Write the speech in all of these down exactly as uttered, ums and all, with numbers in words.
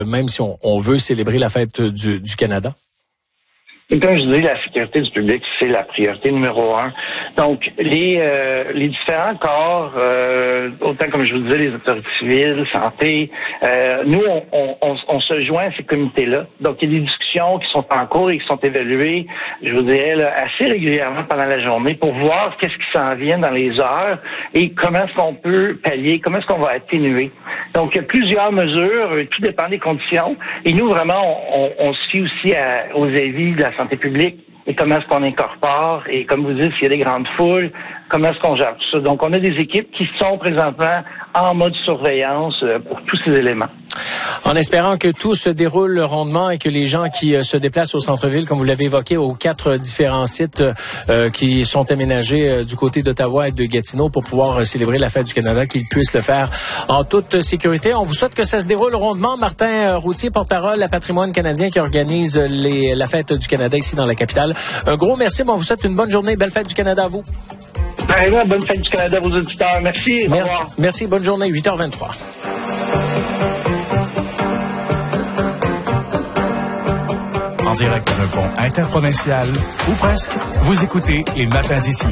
même si on, on veut célébrer la fête du, du Canada? Et comme je dis, la sécurité du public, c'est la priorité numéro un. Donc, les euh, les différents corps, euh, autant comme je vous disais, les autorités civiles, santé, euh, nous, on, on, on, on se joint à ces comités-là. Donc, il y a des discussions qui sont en cours et qui sont évaluées, je vous dirais, là, assez régulièrement pendant la journée pour voir qu'est-ce qui s'en vient dans les heures et comment est-ce qu'on peut pallier, comment est-ce qu'on va atténuer. Donc, il y a plusieurs mesures, tout dépend des conditions. Et nous, vraiment, on, on, on se fie aussi à, aux avis de la santé publique et comment est-ce qu'on incorpore et comme vous dites, s'il y a des grandes foules, comment est-ce qu'on gère tout ça. Donc, on a des équipes qui sont présentement en mode surveillance pour tous ces éléments. En espérant que tout se déroule rondement et que les gens qui euh, se déplacent au centre-ville, comme vous l'avez évoqué, aux quatre différents sites euh, qui sont aménagés euh, du côté d'Ottawa et de Gatineau pour pouvoir euh, célébrer la fête du Canada, qu'ils puissent le faire en toute sécurité. On vous souhaite que ça se déroule rondement. Martin euh, Routier, porte-parole à Patrimoine canadien qui organise les, la fête du Canada ici dans la capitale. Un gros merci. Bon, on vous souhaite une bonne journée. Belle fête du Canada à vous. Pareillement, bonne fête du Canada à vos auditeurs. Merci. Au Merci, revoir. merci. Bonne journée. huit heures vingt-trois. En direct d'un pont interprovincial, ou presque, vous écoutez Les Matins d'ici.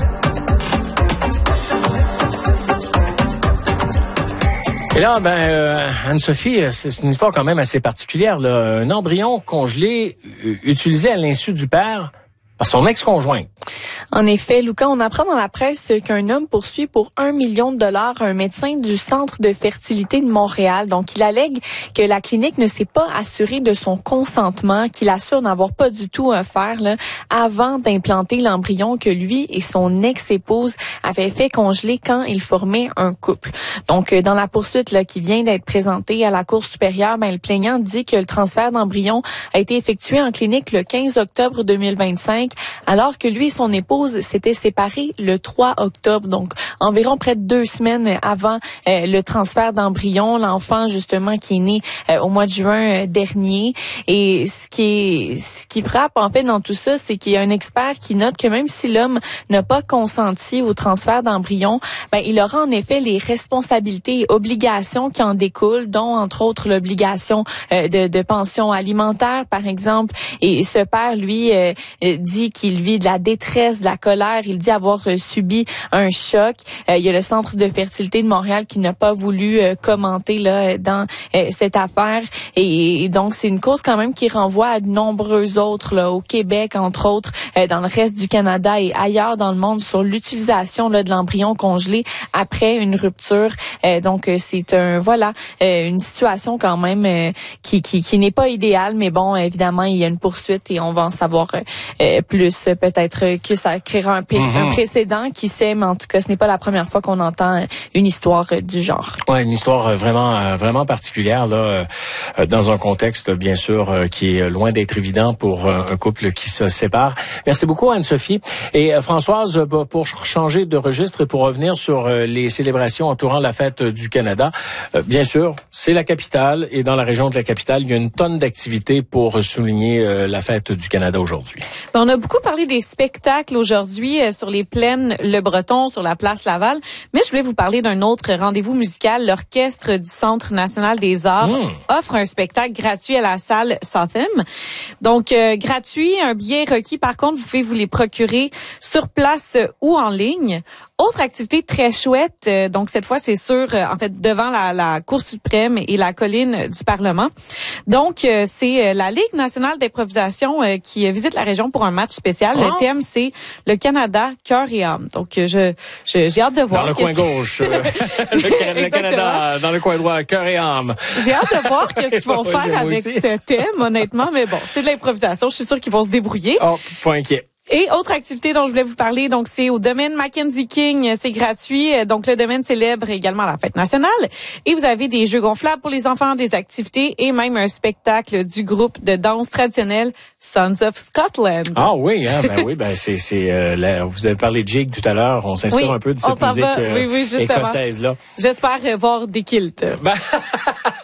Et là, ben, euh, Anne-Sophie, c'est une histoire quand même assez particulière, là. Un embryon congelé euh, utilisé à l'insu du père par son ex-conjoint. En effet, Lucas, on apprend dans la presse qu'un homme poursuit pour un million de dollars un médecin du Centre de fertilité de Montréal. Donc, il allègue que la clinique ne s'est pas assurée de son consentement, qu'il assure n'avoir pas du tout à faire là, avant d'implanter l'embryon que lui et son ex-épouse avaient fait congeler quand ils formaient un couple. Donc, dans la poursuite là, qui vient d'être présentée à la Cour supérieure, ben, le plaignant dit que le transfert d'embryon a été effectué en clinique le quinze octobre deux mille vingt-cinq, alors que lui et son épouse s'étaient séparés le trois octobre, donc environ près de deux semaines avant euh, le transfert d'embryon, l'enfant justement qui est né euh, au mois de juin euh, dernier. Et ce qui est, ce qui frappe en fait dans tout ça, c'est qu'il y a un expert qui note que même si l'homme n'a pas consenti au transfert d'embryon, ben il aura en effet les responsabilités et obligations qui en découlent, dont entre autres l'obligation euh, de, de pension alimentaire par exemple. Et ce père lui euh, dit qu'il vit de la détresse, de la colère. Il dit avoir euh, subi un choc. Euh, il y a le Centre de fertilité de Montréal qui n'a pas voulu euh, commenter là dans euh, cette affaire. Et, et donc, c'est une cause quand même qui renvoie à de nombreux autres, là, au Québec, entre autres, euh, dans le reste du Canada et ailleurs dans le monde, sur l'utilisation là, de l'embryon congelé après une rupture. Euh, donc, euh, c'est un voilà euh, une situation quand même euh, qui, qui, qui n'est pas idéale. Mais bon, évidemment, il y a une poursuite et on va en savoir euh, plus euh, peut-être que ça créera un, mm-hmm. un précédent, qui sait, mais en tout cas, ce n'est pas la première fois qu'on entend une histoire du genre. Ouais, une histoire vraiment, vraiment particulière là, dans un contexte bien sûr qui est loin d'être évident pour un couple qui se sépare. Merci beaucoup Anne-Sophie. Et Françoise, pour changer de registre et pour revenir sur les célébrations entourant la fête du Canada, bien sûr, c'est la capitale et dans la région de la capitale, il y a une tonne d'activités pour souligner la fête du Canada aujourd'hui. On a beaucoup parlé des spectacles aujourd'hui euh, sur les plaines Le Breton, sur la place Laval, mais je voulais vous parler d'un autre rendez-vous musical. L'Orchestre du Centre national des arts mmh. offre un spectacle gratuit à la salle Southam. Donc, euh, gratuit, un billet requis. Par contre, vous pouvez vous les procurer sur place ou en ligne. Autre activité très chouette, euh, donc cette fois c'est sur, euh, en fait, devant la, la Cour suprême et la colline du Parlement. Donc euh, c'est euh, la Ligue nationale d'improvisation euh, qui euh, visite la région pour un match spécial. Oh. Le thème c'est le Canada, cœur et âme. Donc euh, je, je j'ai hâte de voir. Dans le coin gauche, euh, le, le Canada, dans le coin droit, cœur et âme. J'ai hâte de voir qu'est-ce qu'ils vont faire avec aussi. Ce thème, honnêtement. Mais bon, c'est de l'improvisation. Je suis sûre qu'ils vont se débrouiller. Oh, pas inquiet. Et autre activité dont je voulais vous parler, donc c'est au domaine Mackenzie King, c'est gratuit. Donc le domaine célèbre également la fête nationale. Et vous avez des jeux gonflables pour les enfants, des activités et même un spectacle du groupe de danse traditionnelle Sons of Scotland. Ah oui, hein, ben oui, ben c'est c'est euh, là, vous avez parlé de jig tout à l'heure, on s'inspire oui, un peu de cette musique euh, oui, oui, écossaise là. J'espère voir des kilts. Ben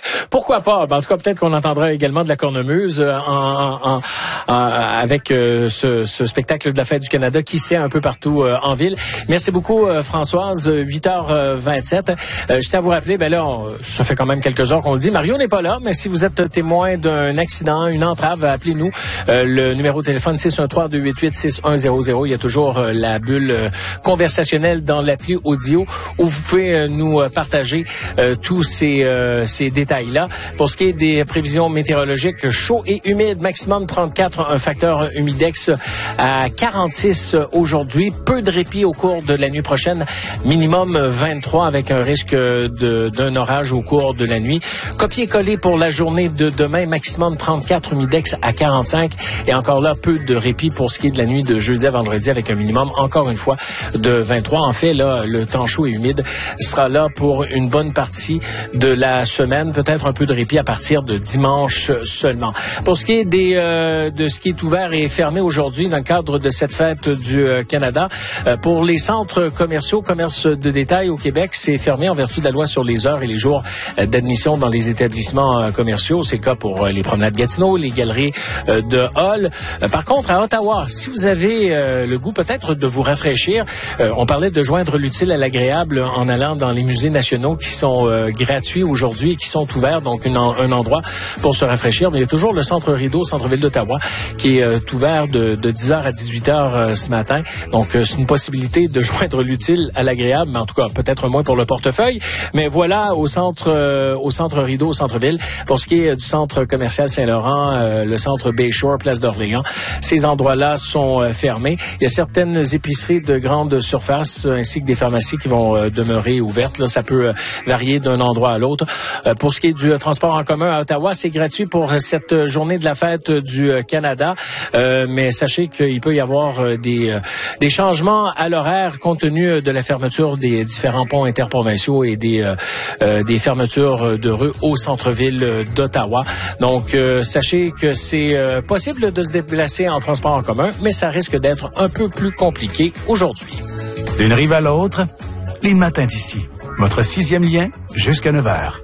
Pourquoi pas? Ben, en tout cas, peut-être qu'on entendra également de la cornemuse en, en, en, en, avec euh, ce, ce spectacle de la Fête du Canada qui sait un peu partout euh, en ville. Merci beaucoup, euh, Françoise. huit heures vingt-sept. Euh, je tiens à vous rappeler, ben là, on, ça fait quand même quelques heures qu'on le dit. Mario n'est pas là, mais si vous êtes témoin d'un accident, une entrave, appelez-nous. Euh, le numéro de téléphone six un trois deux huit huit six un zéro zéro. Il y a toujours euh, la bulle euh, conversationnelle dans l'appli audio où vous pouvez euh, nous euh, partager euh, tous ces, euh, ces détails là. Pour ce qui est des prévisions météorologiques, chaud et humide, maximum trente-quatre, un facteur humidex à quarante-six aujourd'hui. Peu de répit au cours de la nuit prochaine, minimum vingt-trois avec un risque de, d'un orage au cours de la nuit. Copier-coller pour la journée de demain, maximum trente-quatre, humidex à quarante-cinq et encore là, peu de répit pour ce qui est de la nuit de jeudi à vendredi avec un minimum, encore une fois, de vingt-trois. En fait, là, le temps chaud et humide sera là pour une bonne partie de la semaine. Peut-être un peu de répit à partir de dimanche seulement. Pour ce qui est des, euh, de ce qui est ouvert et fermé aujourd'hui dans le cadre de cette fête du euh, Canada, euh, pour les centres commerciaux, commerce de détail au Québec, c'est fermé en vertu de la loi sur les heures et les jours euh, d'admission dans les établissements euh, commerciaux. C'est le cas pour euh, les promenades Gatineau, les galeries euh, de Hall. Euh, par contre, à Ottawa, si vous avez euh, le goût peut-être de vous rafraîchir, euh, on parlait de joindre l'utile à l'agréable en allant dans les musées nationaux qui sont euh, gratuits aujourd'hui et qui sont ouverts, donc une, un endroit pour se rafraîchir. Mais il y a toujours le Centre Rideau, centre-ville d'Ottawa, qui est euh, ouvert de, de dix heures à dix-huit heures euh, ce matin. Donc, euh, c'est une possibilité de joindre l'utile à l'agréable, mais en tout cas, peut-être moins pour le portefeuille. Mais voilà, au centre euh, au centre Rideau, au centre-ville. Pour ce qui est du centre commercial Saint-Laurent, euh, le centre Bayshore, place d'Orléans, ces endroits-là sont euh, fermés. Il y a certaines épiceries de grande surface, euh, ainsi que des pharmacies qui vont euh, demeurer ouvertes. Là, ça peut euh, varier d'un endroit à l'autre. Euh, pour ce qui est du euh, transport en commun à Ottawa, c'est gratuit pour cette journée de la fête du euh, Canada. Euh, mais sachez qu'il peut y avoir euh, des, euh, des changements à l'horaire compte tenu de la fermeture des différents ponts interprovinciaux et des, euh, euh, des fermetures de rues au centre-ville d'Ottawa. Donc, euh, sachez que c'est euh, possible de se déplacer en transport en commun, mais ça risque d'être un peu plus compliqué aujourd'hui. D'une rive à l'autre, les matins d'ici. Votre sixième lien jusqu'à neuf heures.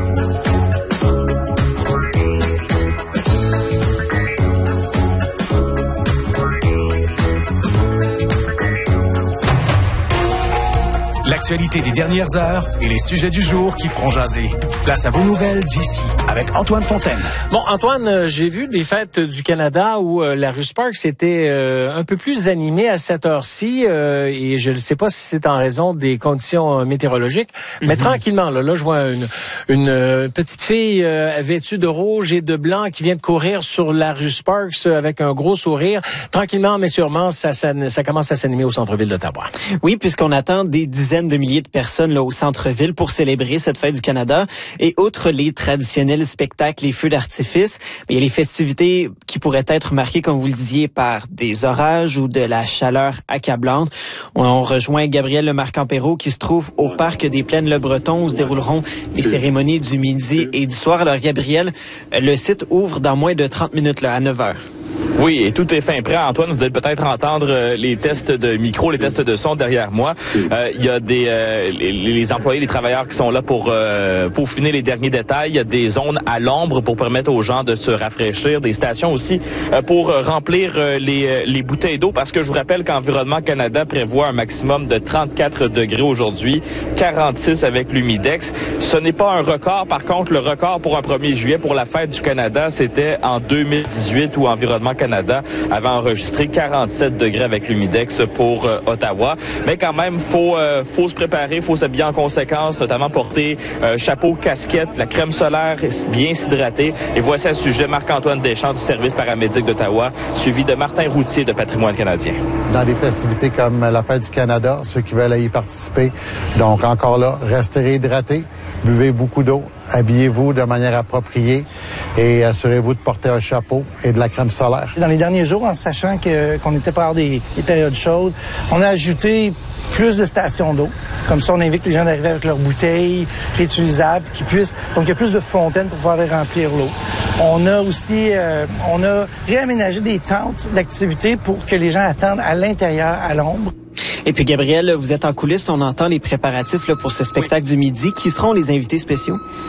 L'actualité des dernières heures et les sujets du jour qui feront jaser. Place à vos nouvelles d'ici avec Antoine Fontaine. Bon, Antoine, euh, j'ai vu des fêtes du Canada où euh, la rue Sparks était euh, un peu plus animée à cette heure-ci euh, et je ne sais pas si c'est en raison des conditions euh, météorologiques, mm-hmm. mais tranquillement, là, là je vois une, une euh, petite fille euh, vêtue de rouge et de blanc qui vient de courir sur la rue Sparks euh, avec un gros sourire. Tranquillement, mais sûrement, ça, ça, ça commence à s'animer au centre-ville d'Ottawa. Oui, puisqu'on attend des dizaines de milliers de personnes là au centre-ville pour célébrer cette fête du Canada. Et outre les traditionnels spectacles, les feux d'artifice, il y a les festivités qui pourraient être marquées, comme vous le disiez, par des orages ou de la chaleur accablante. On rejoint Gabriel Lemarque-Ampero qui se trouve au parc des Plaines-le-Breton où se dérouleront les cérémonies du midi et du soir. Alors Gabriel, le site ouvre dans moins de trente minutes là, à neuf heures. Oui, et tout est fin prêt. Antoine, vous allez peut-être entendre euh, les tests de micro, les tests de son derrière moi. Euh, il y a des euh, les, les employés, les travailleurs qui sont là pour euh, peaufiner les derniers détails. Il y a des zones à l'ombre pour permettre aux gens de se rafraîchir, des stations aussi euh, pour remplir euh, les, les bouteilles d'eau, parce que je vous rappelle qu'Environnement Canada prévoit un maximum de trente-quatre degrés aujourd'hui, quarante-six avec l'humidex. Ce n'est pas un record. Par contre, le record pour un premier juillet pour la fête du Canada, c'était en deux mille dix-huit où Environnement Canada avait enregistré quarante-sept degrés avec l'humidex pour euh, Ottawa. Mais quand même, faut euh, faut se préparer, faut s'habiller en conséquence, notamment porter euh, chapeau, casquette, la crème solaire, bien s'hydrater. Et voici à ce sujet Marc-Antoine Deschamps du service paramédic d'Ottawa, suivi de Martin Routier de Patrimoine canadien. Dans des festivités comme la Fête du Canada, ceux qui veulent y participer, donc encore là, restez hydratés, buvez beaucoup d'eau, habillez-vous de manière appropriée et assurez-vous de porter un chapeau et de la crème solaire. Dans les derniers jours, en sachant que, qu'on était pas hors des, des périodes chaudes, on a ajouté plus de stations d'eau. Comme ça, on invite les gens d'arriver avec leurs bouteilles réutilisables, qui puissent. Donc, il y a plus de fontaines pour pouvoir les remplir l'eau. On a aussi, euh, on a réaménagé des tentes d'activité pour que les gens attendent à l'intérieur, à l'ombre. Et puis, Gabriel, vous êtes en coulisses, on entend les préparatifs là, pour ce spectacle oui. du midi. Qui seront les invités spéciaux?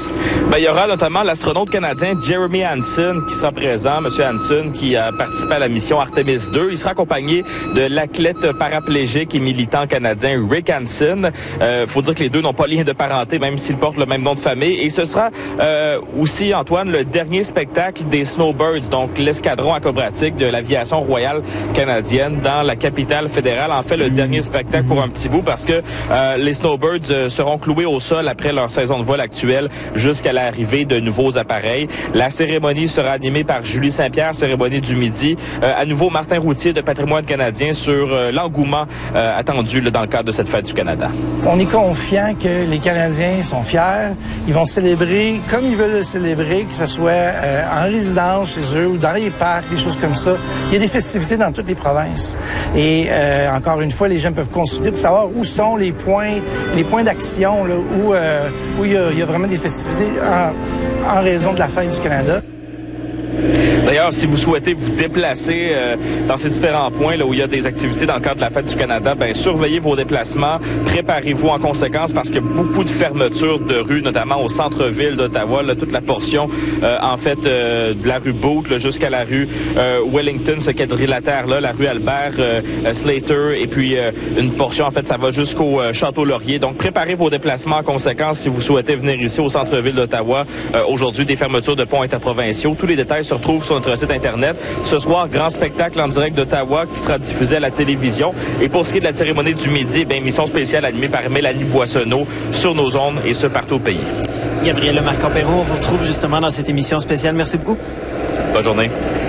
Ben, il y aura notamment l'astronaute canadien Jeremy Hansen qui sera présent. Monsieur Hansen qui a participé à la mission Artemis deux. Il sera accompagné de l'athlète paraplégique et militant canadien Rick Hansen. Euh, faut dire que les deux n'ont pas lien de parenté, même s'ils portent le même nom de famille. Et ce sera euh, aussi, Antoine, le dernier spectacle des Snowbirds, donc l'escadron acrobatique de l'aviation royale canadienne dans la capitale fédérale. En fait, le dernier spectacle pour un petit bout parce que euh, les Snowbirds euh, seront cloués au sol après leur saison de vol actuelle jusqu'à l'arrivée de nouveaux appareils. La cérémonie sera animée par Julie Saint-Pierre, cérémonie du midi. Euh, à nouveau, Martin Routier de Patrimoine canadien sur euh, l'engouement euh, attendu là, dans le cadre de cette fête du Canada. On est confiant que les Canadiens sont fiers. Ils vont célébrer comme ils veulent le célébrer, que ce soit euh, en résidence chez eux ou dans les parcs, des choses comme ça. Il y a des festivités dans toutes les provinces. Et euh, encore une fois, les gens peuvent consulter pour savoir où sont les points, les points d'action là, où, euh, où il y, a, il y a vraiment des festivités en, en raison de la fête du Canada. D'ailleurs, si vous souhaitez vous déplacer euh, dans ces différents points là où il y a des activités dans le cadre de la Fête du Canada, ben surveillez vos déplacements, préparez-vous en conséquence parce qu'il y a beaucoup de fermetures de rues, notamment au centre-ville d'Ottawa, là, toute la portion euh, en fait euh, de la rue Booth là, jusqu'à la rue euh, Wellington, ce quadrilatère-là, la rue Albert euh, Slater et puis euh, une portion en fait ça va jusqu'au euh, Château Laurier. Donc préparez vos déplacements en conséquence si vous souhaitez venir ici au centre-ville d'Ottawa. Euh, aujourd'hui, des fermetures de ponts interprovinciaux. Tous les détails se retrouvent sur notre site Internet. Ce soir, grand spectacle en direct d'Ottawa qui sera diffusé à la télévision. Et pour ce qui est de la cérémonie du midi, bien, émission spéciale animée par Mélanie Boissonneau sur nos ondes et ce partout au pays. Gabriel Marc-Perron, on vous retrouve justement dans cette émission spéciale. Merci beaucoup. Bonne journée.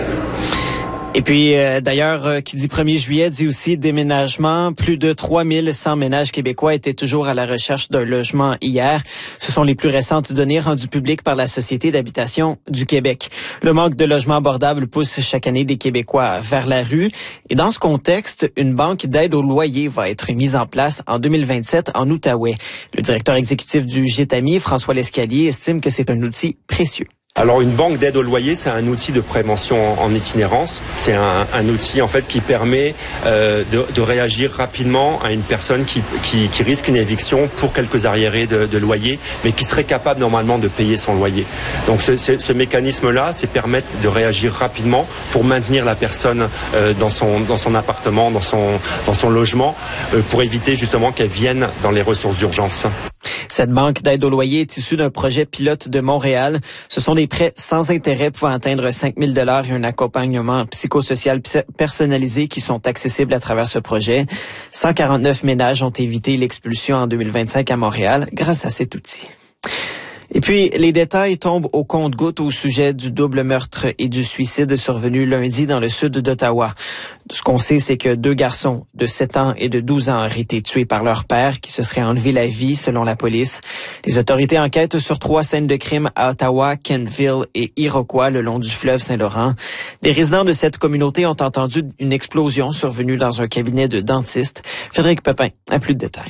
Et puis, euh, d'ailleurs, euh, qui dit premier juillet dit aussi déménagement. Plus de trois mille cent ménages québécois étaient toujours à la recherche d'un logement hier. Ce sont les plus récentes données rendues publiques par la Société d'habitation du Québec. Le manque de logements abordables pousse chaque année des Québécois vers la rue. Et dans ce contexte, une banque d'aide au loyer va être mise en place en deux mille vingt-sept en Outaouais. Le directeur exécutif du Gétami, François Lescalier, estime que c'est un outil précieux. Alors une banque d'aide au loyer, c'est un outil de prévention en itinérance. C'est un, un outil en fait qui permet euh, de, de réagir rapidement à une personne qui, qui, qui risque une éviction pour quelques arriérés de, de loyer, mais qui serait capable normalement de payer son loyer. Donc ce, ce, ce mécanisme-là, c'est permettre de réagir rapidement pour maintenir la personne euh, dans son dans son appartement, dans son dans son logement, euh, pour éviter justement qu'elle vienne dans les ressources d'urgence. Cette banque d'aide au loyer est issue d'un projet pilote de Montréal. Ce sont des prêts sans intérêt pouvant atteindre cinq mille dollars et un accompagnement psychosocial personnalisé qui sont accessibles à travers ce projet. cent quarante-neuf ménages ont évité l'expulsion en deux mille vingt-cinq à Montréal grâce à cet outil. Et puis, les détails tombent au compte-gouttes au sujet du double meurtre et du suicide survenu lundi dans le sud d'Ottawa. Ce qu'on sait, c'est que deux garçons de sept ans et de douze ans auraient été tués par leur père qui se serait enlevé la vie, selon la police. Les autorités enquêtent sur trois scènes de crime à Ottawa, Kentville et Iroquois, le long du fleuve Saint-Laurent. Des résidents de cette communauté ont entendu une explosion survenue dans un cabinet de dentiste. Frédéric Pepin a plus de détails.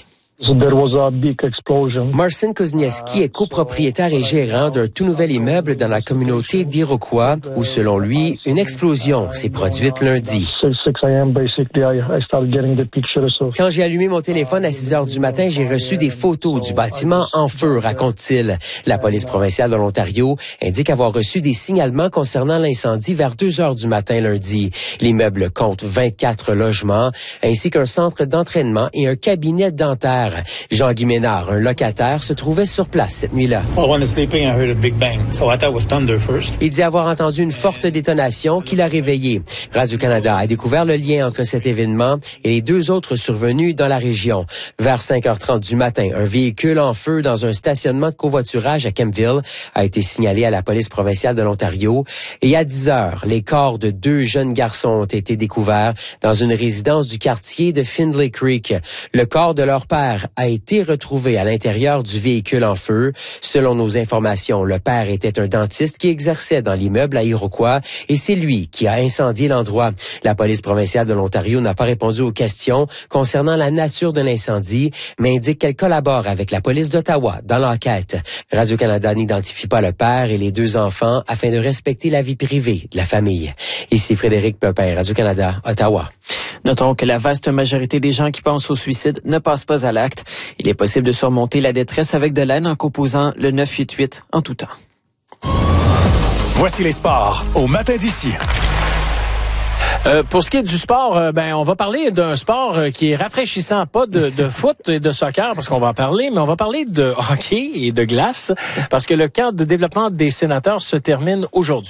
Marcin Kuznieski est copropriétaire et gérant d'un tout nouvel immeuble dans la communauté d'Iroquois où, selon lui, une explosion s'est produite lundi. Quand j'ai allumé mon téléphone à six heures du matin, j'ai reçu des photos du bâtiment en feu, raconte-t-il. La police provinciale de l'Ontario indique avoir reçu des signalements concernant l'incendie vers deux heures du matin lundi. L'immeuble compte vingt-quatre logements ainsi qu'un centre d'entraînement et un cabinet dentaire. Jean-Guy Ménard, un locataire, se trouvait sur place cette nuit-là. Il dit avoir entendu une forte détonation qui l'a réveillé. Radio-Canada a découvert le lien entre cet événement et les deux autres survenus dans la région. Vers cinq heures trente du matin, un véhicule en feu dans un stationnement de covoiturage à Kentville a été signalé à la police provinciale de l'Ontario. Et à dix heures, les corps de deux jeunes garçons ont été découverts dans une résidence du quartier de Findlay Creek. Le corps de leur père a été retrouvé à l'intérieur du véhicule en feu. Selon nos informations, le père était un dentiste qui exerçait dans l'immeuble à Iroquois et c'est lui qui a incendié l'endroit. La police provinciale de l'Ontario n'a pas répondu aux questions concernant la nature de l'incendie, mais indique qu'elle collabore avec la police d'Ottawa dans l'enquête. Radio-Canada n'identifie pas le père et les deux enfants afin de respecter la vie privée de la famille. Ici Frédéric Pepin, Radio-Canada, Ottawa. Notons que la vaste majorité des gens qui pensent au suicide ne passent pas à l'acte. Il est possible de surmonter la détresse avec de l'aide en composant le neuf huit huit en tout temps. Voici les sports au matin d'ici. Euh, pour ce qui est du sport, euh, ben on va parler d'un sport euh, qui est rafraîchissant, pas de, de foot et de soccer parce qu'on va en parler, mais on va parler de hockey et de glace parce que le camp de développement des sénateurs se termine aujourd'hui.